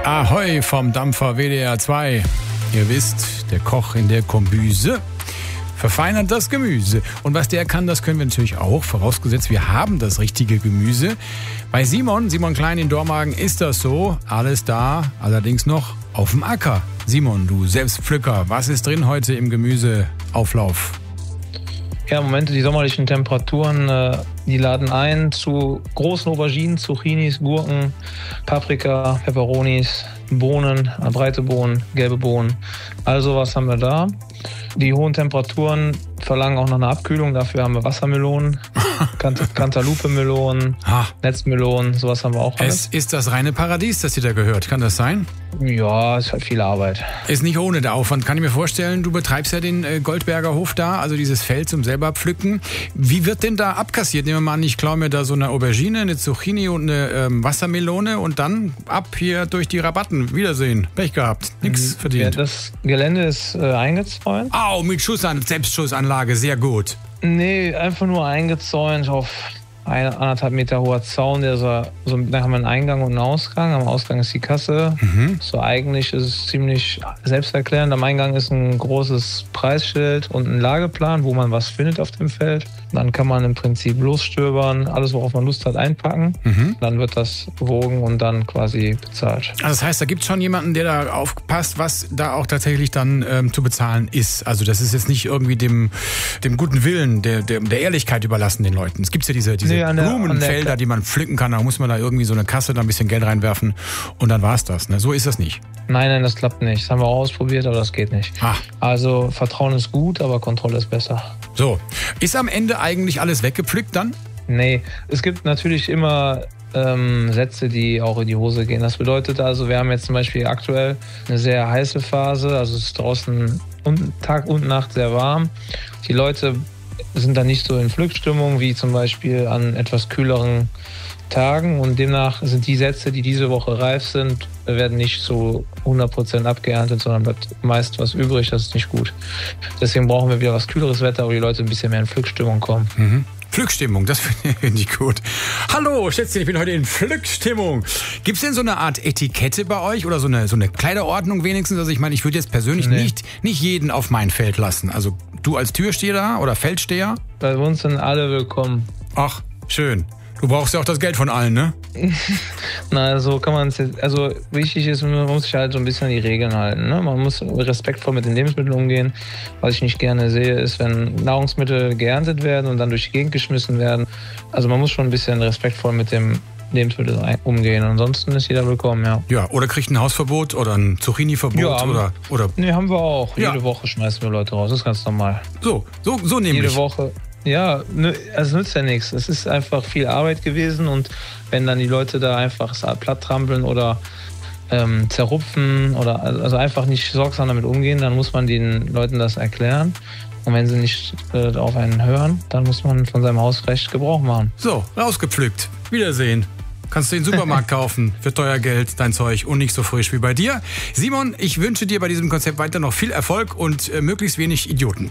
Ahoi vom Dampfer WDR 2. Ihr wisst, der Koch in der Kombüse verfeinert das Gemüse. Und was der kann, das können wir natürlich auch, vorausgesetzt wir haben das richtige Gemüse. Bei Simon Klein in Dormagen ist das so. Alles da, allerdings noch auf dem Acker. Simon, du Selbstpflücker, was ist drin heute im Gemüseauflauf? Ja, im Moment die sommerlichen Temperaturen, die laden ein zu großen Auberginen, Zucchinis, Gurken, Paprika, Peperonis, Bohnen, breite Bohnen, gelbe Bohnen. All sowas haben wir da. Die hohen Temperaturen verlangen auch noch eine Abkühlung. Dafür haben wir Wassermelonen, Cantaloupe-Melonen, Netzmelonen, sowas haben wir auch alles. Es ist das reine Paradies, das dir da gehört. Kann das sein? Ja, ist halt viel Arbeit. Ist nicht ohne der Aufwand. Kann ich mir vorstellen, du betreibst ja den Goldberger Hof da, also dieses Feld zum selber pflücken. Wie wird denn da abkassiert? Nehmen wir mal an, ich klaue mir da so eine Aubergine, eine Zucchini und eine Wassermelone und dann ab hier durch die Rabatten. Wiedersehen. Pech gehabt. Nix verdient. Ja, das Gelände ist eingezäunt. Au, mit Selbstschussanlage. Sehr gut. Nee, einfach nur eingezäunt auf 1,5 Meter hoher Zaun, da haben wir einen Eingang und einen Ausgang. Am Ausgang ist die Kasse. So eigentlich ist es ziemlich selbsterklärend. Am Eingang ist ein großes Preisschild und ein Lageplan, wo man was findet auf dem Feld. Dann kann man im Prinzip losstöbern, alles, worauf man Lust hat, einpacken. Dann wird das gewogen und dann quasi bezahlt. Also das heißt, da gibt es schon jemanden, der da aufpasst, was da auch tatsächlich dann zu bezahlen ist. Also das ist jetzt nicht irgendwie dem guten Willen, der Ehrlichkeit überlassen den Leuten. Es gibt ja diese Blumenfelder, die man pflücken kann. Da muss man da irgendwie so eine Kasse, da ein bisschen Geld reinwerfen und dann war's das. Ne? So ist das nicht. Nein, das klappt nicht. Das haben wir auch ausprobiert, aber das geht nicht. Also Vertrauen ist gut, aber Kontrolle ist besser. So, ist am Ende eigentlich alles weggepflückt dann? Nee, es gibt natürlich immer Sätze, die auch in die Hose gehen. Das bedeutet also, wir haben jetzt zum Beispiel aktuell eine sehr heiße Phase. Also es ist draußen Tag und Nacht sehr warm. Die Leute sind dann nicht so in Pflückstimmung wie zum Beispiel an etwas kühleren Tagen und demnach sind die Sätze, die diese Woche reif sind, werden nicht zu 100% abgeerntet, sondern bleibt meist was übrig. Das ist nicht gut. Deswegen brauchen wir wieder was kühleres Wetter, wo die Leute ein bisschen mehr in Pflückstimmung kommen. Pflückstimmung, das finde ich gut. Hallo, Schätzchen, ich bin heute in Pflückstimmung. Gibt es denn so eine Art Etikette bei euch oder so eine Kleiderordnung wenigstens? Also ich meine, ich würde jetzt persönlich nicht jeden auf mein Feld lassen. Also du als Türsteher oder Feldsteher? Bei uns sind alle willkommen. Ach, schön. Du brauchst ja auch das Geld von allen, ne? Na, so kann man es jetzt. Also wichtig ist, man muss sich halt so ein bisschen an die Regeln halten. Ne? Man muss respektvoll mit den Lebensmitteln umgehen. Was ich nicht gerne sehe, ist, wenn Nahrungsmittel geerntet werden und dann durch die Gegend geschmissen werden. Also man muss schon ein bisschen respektvoll mit dem Lebensmittel umgehen. Ansonsten ist jeder willkommen, ja. Ja, oder kriegt ein Hausverbot oder ein Zucchini-Verbot oder. Nee, haben wir auch. Ja. Jede Woche schmeißen wir Leute raus. Das ist ganz normal. So nämlich. Jede Woche. Ja, es nützt ja nichts. Es ist einfach viel Arbeit gewesen und wenn dann die Leute da einfach platt trampeln oder zerrupfen oder also einfach nicht sorgsam damit umgehen, dann muss man den Leuten das erklären. Und wenn sie nicht auf einen hören, dann muss man von seinem Hausrecht Gebrauch machen. So, rausgepflückt. Wiedersehen. Kannst du den Supermarkt kaufen für teuer Geld, dein Zeug und nicht so frisch wie bei dir. Simon, ich wünsche dir bei diesem Konzept weiter noch viel Erfolg und möglichst wenig Idioten.